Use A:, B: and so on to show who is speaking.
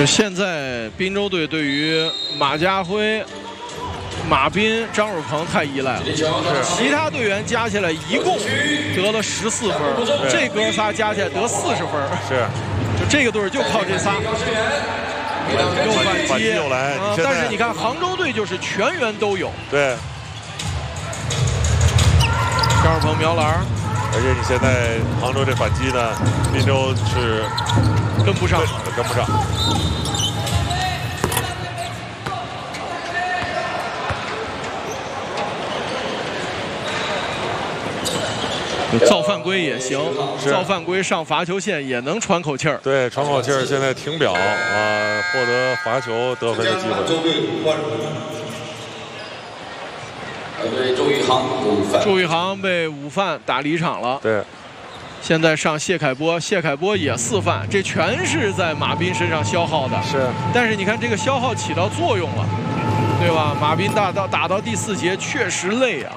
A: 现在滨州队对于马家辉、马斌、张汝鹏太依赖了，其他队员加起来一共得了14分，这哥仨加起来得40分，
B: 是，
A: 就这个队就靠这仨。又反击
B: 又来，
A: 但是你看杭州队就是全员都有。
B: 对，
A: 张汝鹏瞄篮，
B: 而且你现在杭州这反击呢，滨州是
A: 跟不上，
B: 跟不上。
A: 造犯规也行，造犯规上罚球线也能喘口气儿。
B: 对，喘口气儿，现在停表啊，获得罚球得分的机会。
A: 祝宇航被5犯打离场了。
B: 对，
A: 现在上谢凯波，谢凯波也4犯，这全是在马斌身上消耗的。
B: 是，
A: 但是你看这个消耗起到作用了，对吧？马斌打到第4节确实累啊。